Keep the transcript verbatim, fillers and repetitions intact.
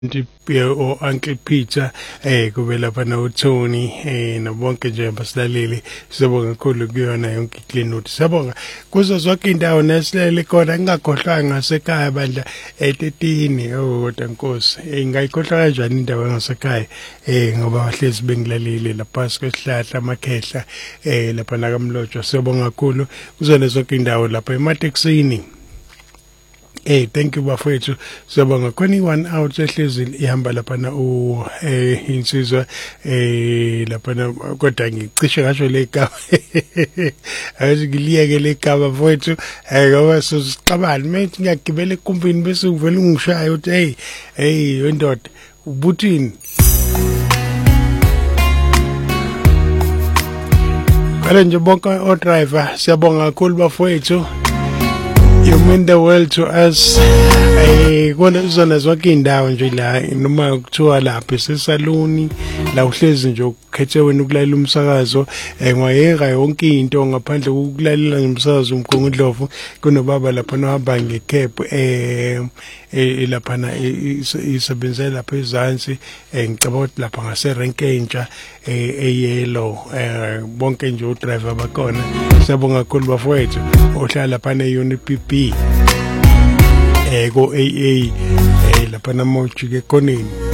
o Uncle Peter eh kube lapha no Tony eh nabonke nje abasilaleli sibonga kakhulu kuyona yonke iclean sibonga kuzo zonke indawo nesilele khona ngingakhohlwa ngasekhaya bandla etetini oh Nkosi ingayikhohlwa kanjani indawo ngasekhaya eh ngoba bahlezi bengilalile lapha kwesihlahla amakhehla eh lapha nakamlojo sibonga kakhulu kuzona zonke indawo lapha emateksini. Eh thank you bafethu siyabonga khona one out ehlezi ihamba lapha na u eh insizwa eh lapha na kodwa ngicishe ngasho le gama azigiliyeke le gama bafethu eh ngoba sisicabani manje ngiyagibela ekumpini bese uvela ungishaya uthi hey hey wendoda ubuthini Kale nje bonke o driver siyabonga kakhulu bafethu. You mean the world to us. Eh kona zona zonke indawo nje la noma kuthiwa lapha esesaluni la uhlezi nje ukhethe wena ukulalela umsakazo engwayeka yonke into ngaphandle kokulalela umsakazo umgungundlovu kunobaba lapha nohamba ngecab eh lapha na isebenzela lapha ezansi ngicabanga ukuthi lapha ngase rank entsha eyellow bonke nje u driver bakhona siyabonga kakhulu bafowethu ohlala lapha ne Unip B eh go A A eh lapha namoji ke konini